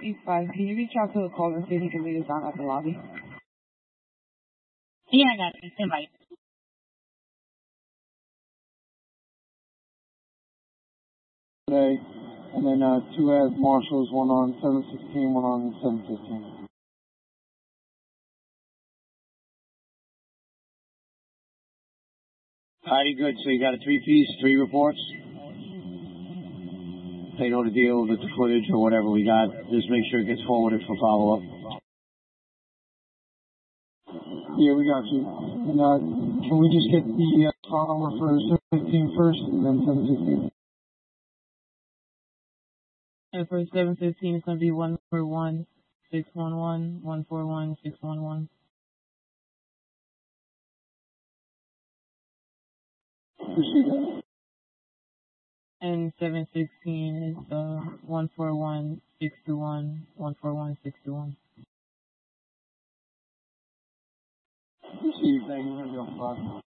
East 5. Can you reach out to the caller and see if he can meet us down at the lobby? Yeah, I got it. It's invite. Today, and then 2 as marshals, one on 716, one on 715. Alrighty, good. So you got a 3-piece, 3 reports? They know the deal with the footage or whatever we got. Just make sure it gets forwarded for follow-up. Yeah, we got you. And can we just get the phone number for 715 first, and then 716? And for 715, it's going to be 141-611, 141-611. And 716 is 141-621, 141-621. Receive, thank you.